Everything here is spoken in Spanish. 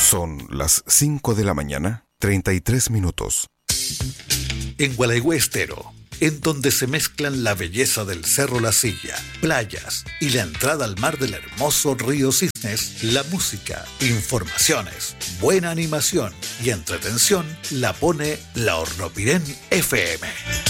Son las 5 de la mañana, 33 minutos. En Gualeguay Estero, en donde se mezclan la belleza del Cerro La Silla, playas y la entrada al mar del hermoso río Cisnes, la música, informaciones, buena animación y entretención la pone la Hornopirén FM.